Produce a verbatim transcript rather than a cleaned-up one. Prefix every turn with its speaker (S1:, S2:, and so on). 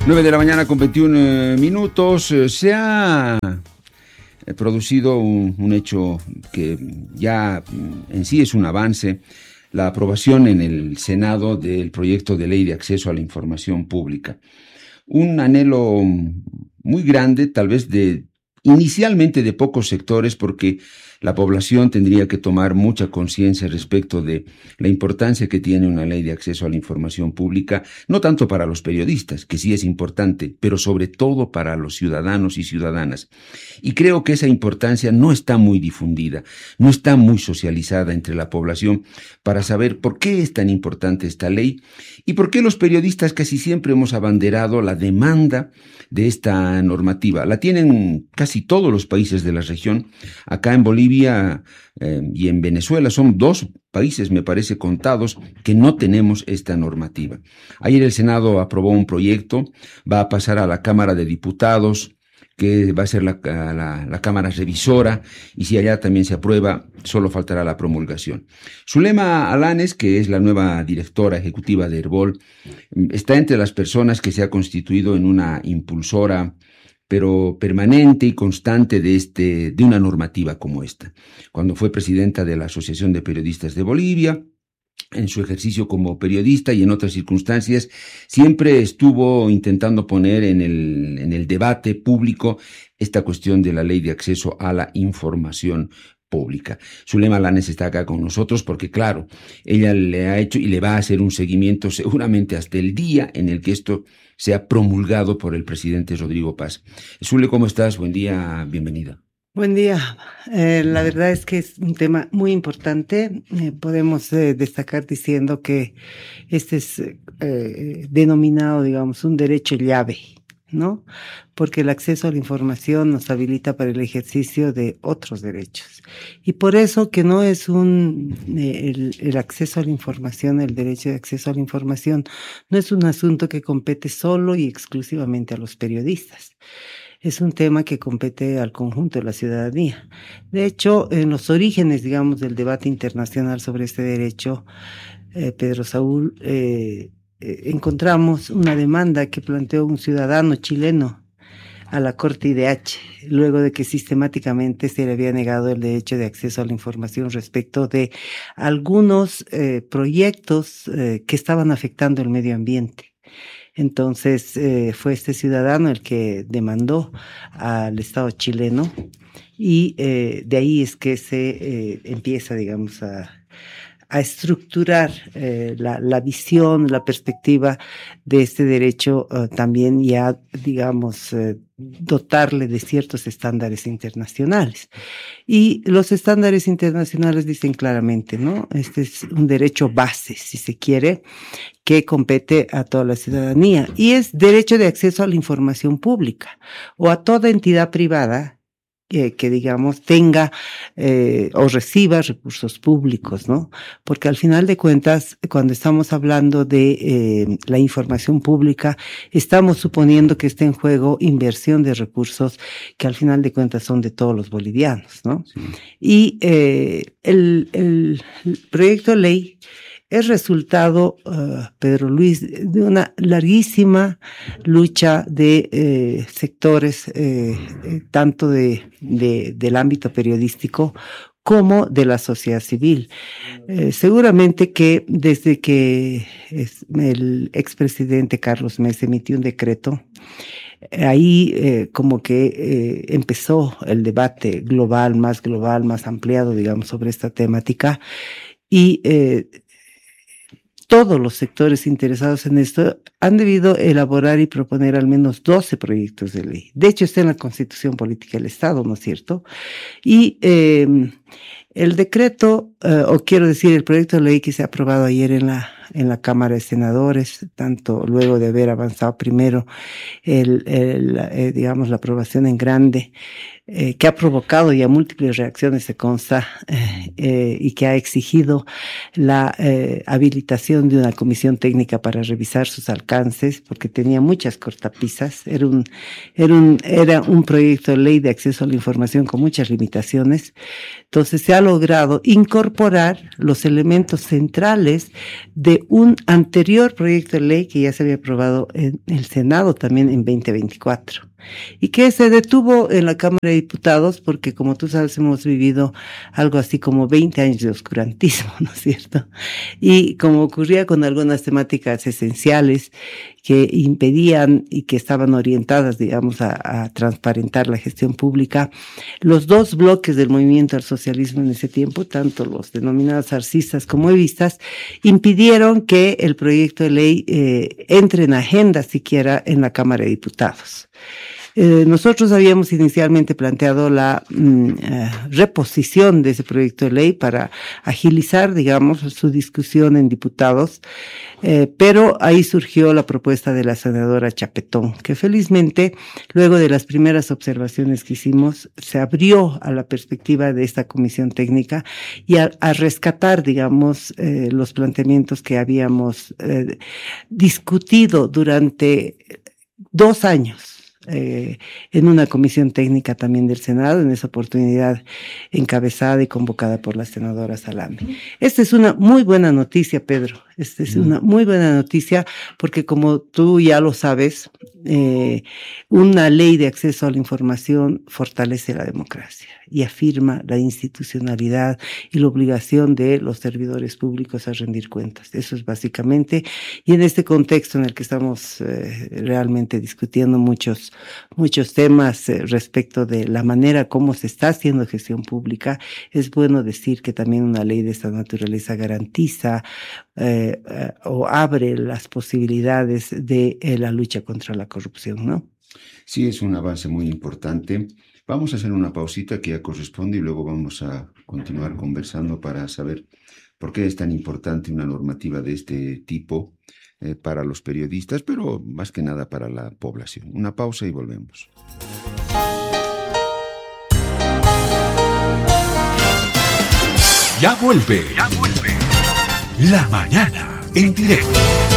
S1: nueve de la mañana con veintiún eh, minutos. Se ha eh, producido un, un hecho que ya en sí es un avance, la aprobación en el Senado del proyecto de ley de acceso a la información pública. Un anhelo muy grande, tal vez de inicialmente de pocos sectores, porque la población tendría que tomar mucha conciencia respecto de la importancia que tiene una ley de acceso a la información pública, no tanto para los periodistas, que sí es importante, pero sobre todo para los ciudadanos y ciudadanas. Y creo que esa importancia no está muy difundida, no está muy socializada entre la población para saber por qué es tan importante esta ley y por qué los periodistas casi siempre hemos abanderado la demanda de esta normativa. La tienen casi todos los países de la región. Acá en Bolivia eh, y en Venezuela son dos países, me parece, contados que no tenemos esta normativa. Ayer el Senado aprobó un proyecto, va a pasar a la Cámara de Diputados, que va a ser la, la, la Cámara Revisora, y si allá también se aprueba, solo faltará la promulgación. Zulema Alanes, que es la nueva directora ejecutiva de Herbol, está entre las personas que se ha constituido en una impulsora, pero permanente y constante de este, de una normativa como esta. Cuando fue presidenta de la Asociación de Periodistas de Bolivia, en su ejercicio como periodista y en otras circunstancias, siempre estuvo intentando poner en el, en el debate público esta cuestión de la ley de acceso a la información pública. Zulema Alanes está acá con nosotros porque, claro, ella le ha hecho y le va a hacer un seguimiento seguramente hasta el día en el que esto sea promulgado por el presidente Rodrigo Paz. Zule, ¿cómo estás? Buen día, bienvenida.
S2: Buen día. Eh, la verdad es que es un tema muy importante. Eh, podemos eh, destacar diciendo que este es eh, denominado, digamos, un derecho llave, ¿no? Porque el acceso a la información nos habilita para el ejercicio de otros derechos. Y por eso que no es un, eh, el, el acceso a la información, el derecho de acceso a la información, no es un asunto que compete solo y exclusivamente a los periodistas. Es un tema que compete al conjunto de la ciudadanía. De hecho, en los orígenes, digamos, del debate internacional sobre este derecho, eh, Pedro Saúl, eh, eh, encontramos una demanda que planteó un ciudadano chileno a la Corte I D H, luego de que sistemáticamente se le había negado el derecho de acceso a la información respecto de algunos eh, proyectos eh, que estaban afectando el medio ambiente. Entonces eh, fue este ciudadano el que demandó al Estado chileno y eh, de ahí es que se eh, empieza, digamos, a, a estructurar eh, la, la visión, la perspectiva de este derecho, uh, también ya, digamos, eh, dotarle de ciertos estándares internacionales. Y los estándares internacionales dicen claramente, ¿no? Este es un derecho base, si se quiere, que compete a toda la ciudadanía y es derecho de acceso a la información pública o a toda entidad privada que, que digamos, tenga eh, o reciba recursos públicos, ¿no? Porque al final de cuentas, cuando estamos hablando de eh, la información pública, estamos suponiendo que está en juego inversión de recursos que al final de cuentas son de todos los bolivianos, ¿no? Sí. Y eh, el, el proyecto de ley es resultado, uh, Pedro Luis, de una larguísima lucha de eh, sectores, eh, eh, tanto de, de, del ámbito periodístico como de la sociedad civil. Eh, seguramente que desde que es, el expresidente Carlos Mesa emitió un decreto, ahí eh, como que eh, empezó el debate global, más global, más ampliado, digamos, sobre esta temática y eh, todos los sectores interesados en esto han debido elaborar y proponer al menos doce proyectos de ley. De hecho, está en la Constitución Política del Estado, ¿no es cierto? Y eh, el decreto, eh, o quiero decir, el proyecto de ley que se ha aprobado ayer en la en la Cámara de Senadores, tanto luego de haber avanzado primero el, el eh, digamos, la aprobación en grande, eh, que ha provocado ya múltiples reacciones, se consta, eh, eh, y que ha exigido la eh, habilitación de una comisión técnica para revisar sus alcances, porque tenía muchas cortapisas. Era un, era un, era un proyecto de ley de acceso a la información con muchas limitaciones. Entonces se ha logrado incorporar los elementos centrales de de un anterior proyecto de ley que ya se había aprobado en el Senado también en veinte veinticuatro. Y que se detuvo en la Cámara de Diputados porque, como tú sabes, hemos vivido algo así como veinte años de oscurantismo, ¿no es cierto? Y como ocurría con algunas temáticas esenciales que impedían y que estaban orientadas, digamos, a, a transparentar la gestión pública, los dos bloques del movimiento al socialismo en ese tiempo, tanto los denominados arcistas como evistas, impidieron que el proyecto de ley eh, entre en agenda siquiera en la Cámara de Diputados. Eh, nosotros habíamos inicialmente planteado la mm, eh, reposición de ese proyecto de ley para agilizar, digamos, su discusión en diputados, eh, pero ahí surgió la propuesta de la senadora Chapetón, que felizmente, luego de las primeras observaciones que hicimos, se abrió a la perspectiva de esta comisión técnica y a, a rescatar, digamos, eh, los planteamientos que habíamos eh, discutido durante dos años. Eh, en una comisión técnica también del Senado, en esa oportunidad encabezada y convocada por la senadora Salame. Esta es una muy buena noticia, Pedro. Esta es una muy buena noticia porque, como tú ya lo sabes, eh, una ley de acceso a la información fortalece la democracia y afirma la institucionalidad y la obligación de los servidores públicos a rendir cuentas. Eso es básicamente, y en este contexto en el que estamos eh, realmente discutiendo muchos, muchos temas eh, respecto de la manera como se está haciendo gestión pública, es bueno decir que también una ley de esta naturaleza garantiza eh, eh, o abre las posibilidades de eh, la lucha contra la corrupción, ¿no?
S1: Sí, es un avance muy importante. Vamos a hacer una pausita que ya corresponde y luego vamos a continuar conversando para saber por qué es tan importante una normativa de este tipo eh, para los periodistas, pero más que nada para la población. Una pausa y volvemos.
S3: Ya vuelve, ya vuelve. La mañana en directo.